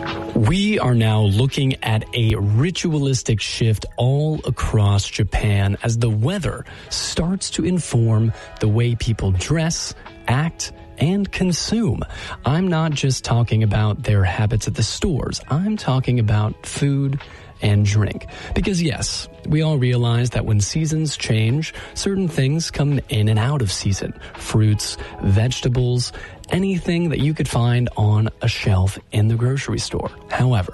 We are now looking at a ritualistic shift all across Japan as the weather starts to inform the way people dress, act, and consume. I'm not just talking about their habits at the stores. I'm talking about food and drink. Because yes, we all realize that when seasons change, certain things come in and out of season. Fruits, vegetables, anything that you could find on a shelf in the grocery store. However,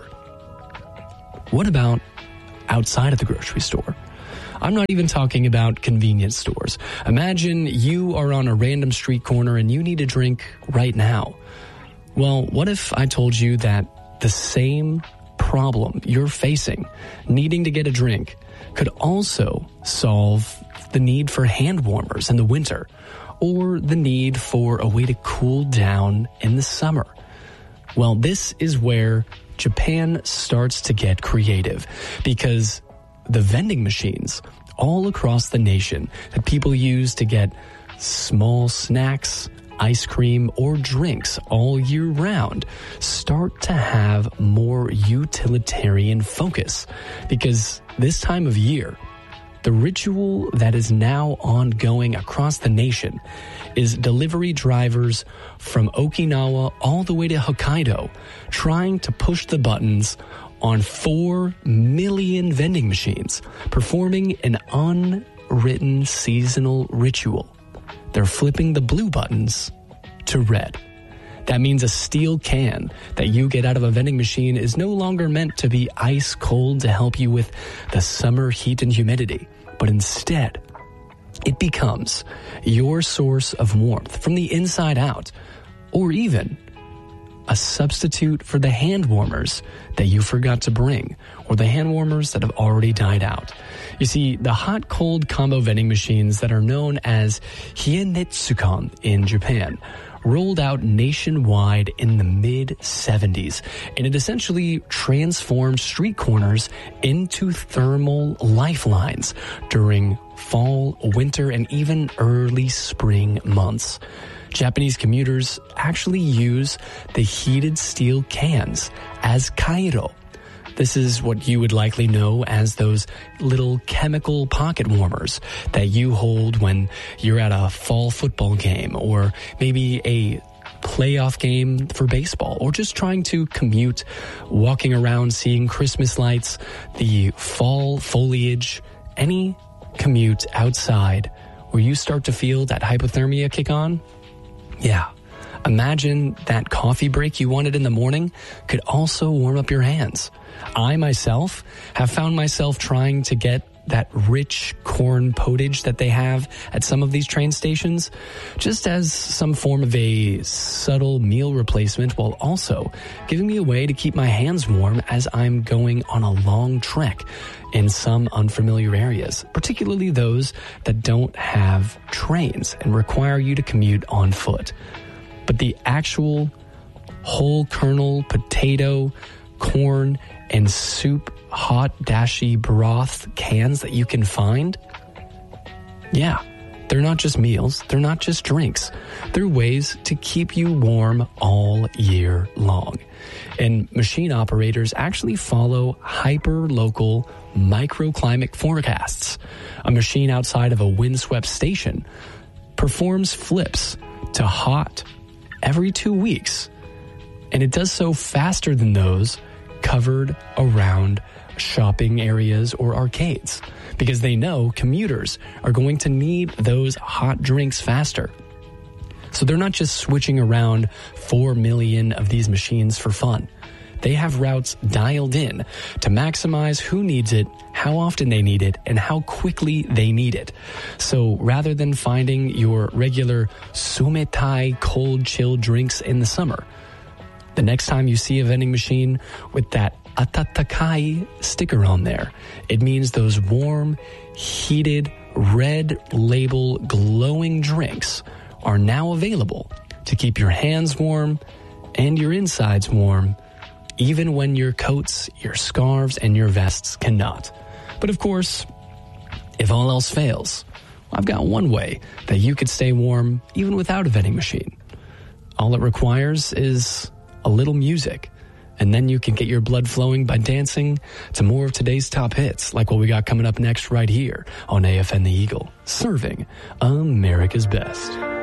what about outside of the grocery store? I'm not even talking about convenience stores. Imagine you are on a random street corner and you need a drink right now. Well, what if I told you that the same problem you're facing, needing to get a drink, could also solve the need for hand warmers in the winter, or the need for a way to cool down in the summer? Well, this is where Japan starts to get creative, because the vending machines all across the nation that people use to get small snacks, ice cream, or drinks all year round start to have more utilitarian focus. Because this time of year, the ritual that is now ongoing across the nation is delivery drivers from Okinawa all the way to Hokkaido trying to push the buttons on 4 million vending machines, performing an unwritten seasonal ritual. They're flipping the blue buttons to red. That means a steel can that you get out of a vending machine is no longer meant to be ice cold to help you with the summer heat and humidity, but instead, it becomes your source of warmth from the inside out, or even a substitute for the hand warmers that you forgot to bring, or the hand warmers that have already died out. You see, the hot-cold combo vending machines that are known as Hienetsukan in Japan rolled out nationwide in the mid-70s, and it essentially transformed street corners into thermal lifelines during fall, winter, and even early spring months. Japanese commuters actually use the heated steel cans as kairo. This is what you would likely know as those little chemical pocket warmers that you hold when you're at a fall football game, or maybe a playoff game for baseball, or just trying to commute, walking around, seeing Christmas lights, the fall foliage, any commute outside where you start to feel that hypothermia kick on. Yeah, imagine that coffee break you wanted in the morning could also warm up your hands. I myself have found myself trying to get that rich corn potage that they have at some of these train stations, just as some form of a subtle meal replacement, while also giving me a way to keep my hands warm as I'm going on a long trek in some unfamiliar areas, particularly those that don't have trains and require you to commute on foot. But the actual whole kernel, potato, corn, and soup hot dashi broth cans that you can find, yeah, they're not just meals, they're not just drinks. They're ways to keep you warm all year long. And machine operators actually follow hyper-local microclimate forecasts. A machine outside of a windswept station performs flips to hot every 2 weeks, and it does so faster than those covered around shopping areas or arcades, because they know commuters are going to need those hot drinks faster. So they're not just switching around 4 million of these machines for fun. They have routes dialed in to maximize who needs it, how often they need it, and how quickly they need it. So rather than finding your regular sumetai cold chilled drinks in the summer, the next time you see a vending machine with that atatakai sticker on there, it means those warm, heated, red label glowing drinks are now available to keep your hands warm and your insides warm, even when your coats, your scarves, and your vests cannot. But of course, if all else fails, I've got one way that you could stay warm even without a vending machine. All it requires is a little music And then you can get your blood flowing by dancing to more of today's top hits, like what we got coming up next right here on AFN The Eagle, serving America's best.